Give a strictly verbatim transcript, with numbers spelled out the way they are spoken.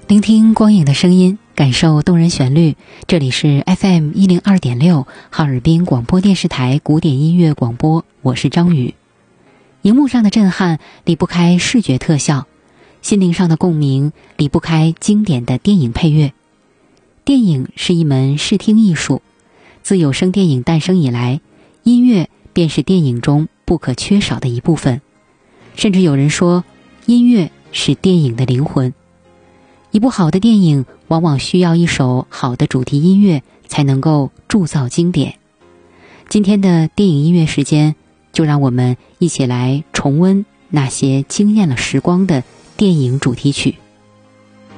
聆听光影的声音，感受动人旋律。这里是 F M 一零二点六 哈尔滨广播电视台古典音乐广播，我是张宇。荧幕上的震撼离不开视觉特效，心灵上的共鸣离不开经典的电影配乐。电影是一门视听艺术，自有声电影诞生以来，音乐便是电影中不可缺少的一部分。甚至有人说，音乐是电影的灵魂。一部好的电影往往需要一首好的主题音乐才能够铸造经典。今天的电影音乐时间，就让我们一起来重温那些惊艳了时光的电影主题曲。